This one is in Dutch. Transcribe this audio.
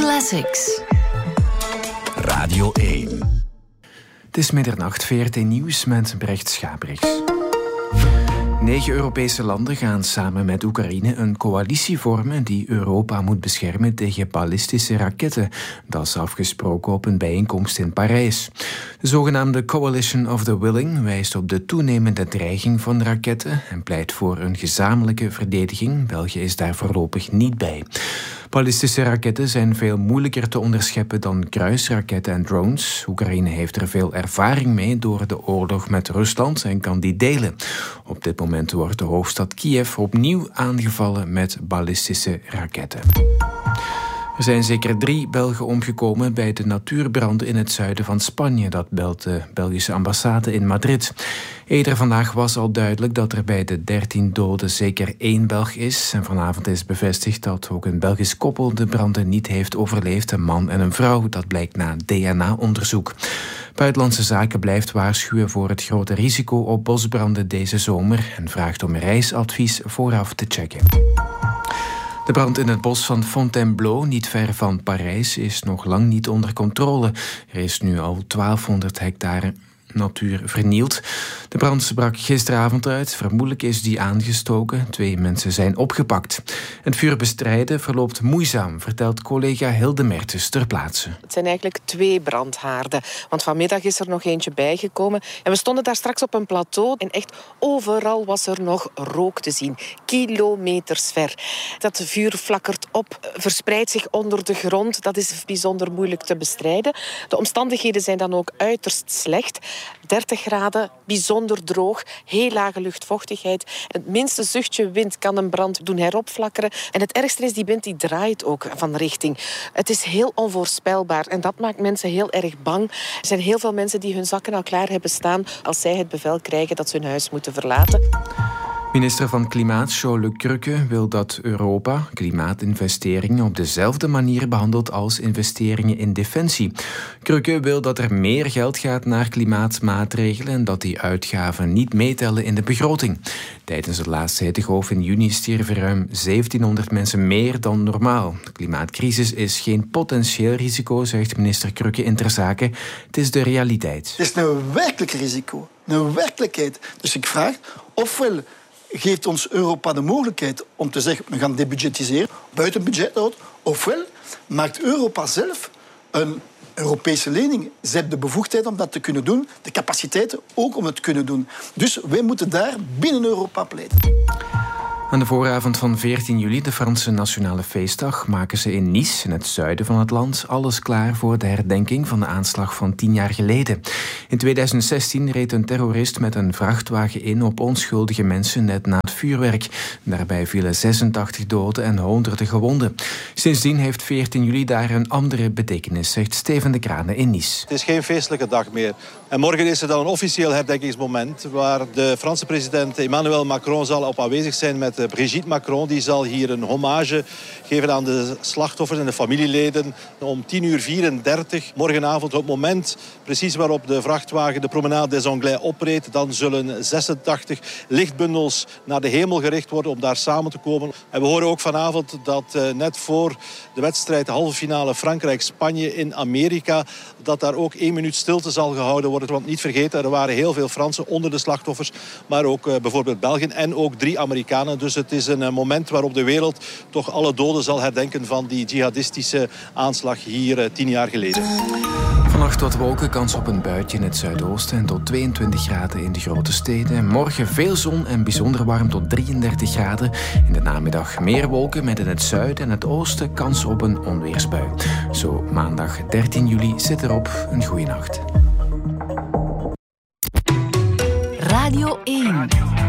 Classics. Radio 1. Het is middernacht, VRT Nieuws met Brecht Schabriks. 9 Europese landen gaan samen met Oekraïne een coalitie vormen die Europa moet beschermen tegen ballistische raketten. Dat is afgesproken op een bijeenkomst in Parijs. De zogenaamde Coalition of the Willing wijst op de toenemende dreiging van raketten en pleit voor een gezamenlijke verdediging. België is daar voorlopig niet bij. Ballistische raketten zijn veel moeilijker te onderscheppen dan kruisraketten en drones. Oekraïne heeft er veel ervaring mee door de oorlog met Rusland en kan die delen. Op dit moment wordt de hoofdstad Kiev opnieuw aangevallen met ballistische raketten. Er zijn zeker 3 Belgen omgekomen bij de natuurbranden in het zuiden van Spanje. Dat meldt de Belgische ambassade in Madrid. Eerder vandaag was al duidelijk dat er bij de 13 doden zeker 1 Belg is. En vanavond is bevestigd dat ook een Belgisch koppel de branden niet heeft overleefd. Een man en een vrouw, dat blijkt na DNA-onderzoek. Buitenlandse Zaken blijft waarschuwen voor het grote risico op bosbranden deze zomer en vraagt om reisadvies vooraf te checken. De brand in het bos van Fontainebleau, niet ver van Parijs, is nog lang niet onder controle. Er is nu al 1200 hectare natuur vernield. De brand brak gisteravond uit. Vermoedelijk is die aangestoken. 2 mensen zijn opgepakt. Het vuur bestrijden verloopt moeizaam, vertelt collega Hilde Mertens ter plaatse. Het zijn eigenlijk 2 brandhaarden. Want vanmiddag is er nog eentje bijgekomen. En we stonden daar straks op een plateau. En echt overal was er nog rook te zien. Kilometers ver. Dat vuur flakkert op, verspreidt zich onder de grond. Dat is bijzonder moeilijk te bestrijden. De omstandigheden zijn dan ook uiterst slecht. 30 graden, bijzonder droog, heel lage luchtvochtigheid. Het minste zuchtje wind kan een brand doen heropflakkeren. En het ergste is, die wind die draait ook van richting. Het is heel onvoorspelbaar en dat maakt mensen heel erg bang. Er zijn heel veel mensen die hun zakken al klaar hebben staan als zij het bevel krijgen dat ze hun huis moeten verlaten. Minister van Klimaat, Jean-Luc Cruque, wil dat Europa klimaatinvesteringen op dezelfde manier behandelt als investeringen in defensie. Cruque wil dat er meer geld gaat naar klimaatmaatregelen en dat die uitgaven niet meetellen in de begroting. Tijdens het laatste hittegolf in juni stierven ruim 1700 mensen meer dan normaal. De klimaatcrisis is geen potentieel risico, zegt minister Cruque in Ter Zaken. Het is de realiteit. Het is een werkelijk risico, een werkelijkheid. Dus ik vraag, ofwel geeft ons Europa de mogelijkheid om te zeggen, we gaan debudgetiseren, buiten budget houdt, ofwel maakt Europa zelf een Europese lening. Ze hebben de bevoegdheid om dat te kunnen doen, de capaciteiten ook om het te kunnen doen. Dus wij moeten daar binnen Europa pleiten. Aan de vooravond van 14 juli, de Franse Nationale Feestdag, maken ze in Nice, in het zuiden van het land, alles klaar voor de herdenking van de aanslag van 10 jaar geleden. In 2016 reed een terrorist met een vrachtwagen in op onschuldige mensen net na het vuurwerk. Daarbij vielen 86 doden en honderden gewonden. Sindsdien heeft 14 juli daar een andere betekenis, zegt Steven de Crane in Nice. Het is geen feestelijke dag meer. En morgen is er dan een officieel herdenkingsmoment waar de Franse president Emmanuel Macron zal op aanwezig zijn met Brigitte Macron. Die zal hier een hommage geven aan de slachtoffers en de familieleden. Om 10:34 morgenavond, op het moment precies waarop de vrachtwagen de Promenade des Anglais opreed, dan zullen 86 lichtbundels naar de hemel gericht worden om daar samen te komen. En we horen ook vanavond dat net voor de wedstrijd, de halve finale Frankrijk-Spanje in Amerika, dat daar ook 1 minuut stilte zal gehouden worden. Want niet vergeten, er waren heel veel Fransen onder de slachtoffers, maar ook bijvoorbeeld Belgen en ook 3 Amerikanen. Dus het is een moment waarop de wereld toch alle doden zal herdenken van die jihadistische aanslag hier 10 jaar geleden. Vannacht wat wolken, kans op een buitje in het zuidoosten en tot 22 graden in de grote steden. Morgen veel zon en bijzonder warm tot 33 graden. In de namiddag meer wolken met in het zuiden en het oosten kans op een onweersbui. Zo maandag 13 juli zit erop. Een goeie nacht. Radio 1.